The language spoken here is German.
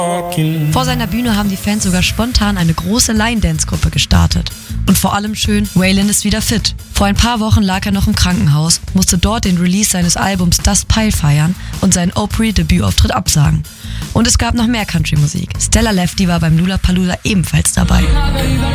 Vor seiner Bühne haben die Fans sogar spontan eine große Line-Dance-Gruppe gestartet. Und vor allem schön, Waylon ist wieder fit. Vor ein paar Wochen lag er noch im Krankenhaus, musste dort den Release seines Albums Dust Pile feiern und seinen Opry-Debütauftritt absagen. Und es gab noch mehr Country-Musik. Stella Lefty war beim Lollapalooza ebenfalls dabei.